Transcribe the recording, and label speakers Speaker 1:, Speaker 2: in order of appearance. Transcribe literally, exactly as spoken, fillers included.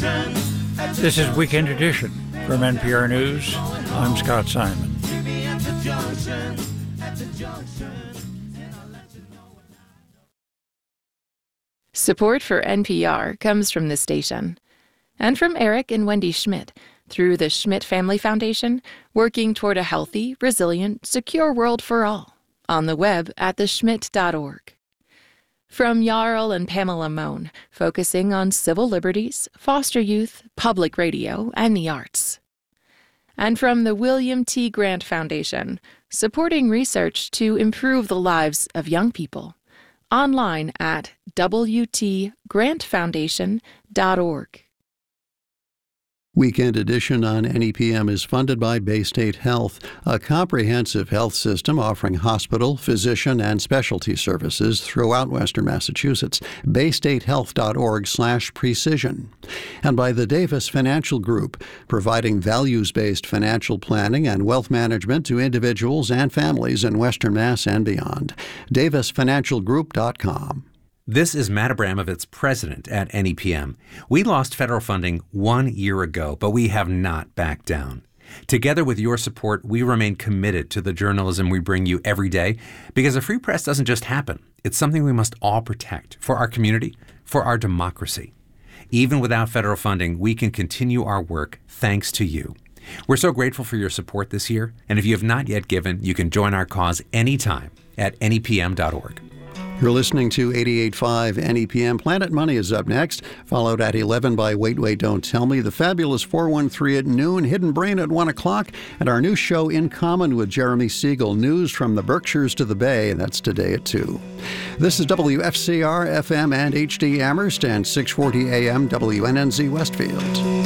Speaker 1: This is Weekend Edition from N P R News. I'm Scott Simon.
Speaker 2: Support for N P R comes from this station and from Eric and Wendy Schmidt through the Schmidt Family Foundation, working toward a healthy, resilient, secure world for all. On the web at the schmidt dot org. From Jarl and Pamela Mohn, focusing on civil liberties, foster youth, public radio, and the arts. And from the William T. Grant Foundation, supporting research to improve the lives of young people. Online at w t grant foundation dot org.
Speaker 3: Weekend Edition on N E P M is funded by Baystate Health, a comprehensive health system offering hospital, physician, and specialty services throughout Western Massachusetts. baystate health dot org slash precision. And by the Davis Financial Group, providing values-based financial planning and wealth management to individuals and families in Western Mass and beyond. davis financial group dot com.
Speaker 4: This is Matt Abramovitz, president at N E P M. We lost federal funding one year ago, but we have not backed down. Together with your support, we remain committed to the journalism we bring you every day, because a free press doesn't just happen. It's something we must all protect for our community, for our democracy. Even without federal funding, we can continue our work thanks to you. We're so grateful for your support this year, and if you have not yet given, you can join our cause anytime at N E P M dot org.
Speaker 3: You're listening to eighty-eight point five N E P M. Planet Money is up next, followed at eleven by Wait, Wait, Don't Tell Me, the fabulous four one three at noon, Hidden Brain at one o'clock, and our new show In Common with Jeremy Siegel, news from the Berkshires to the Bay. That's today at two. This is W F C R F M and H D Amherst and six forty A M W N N Z Westfield.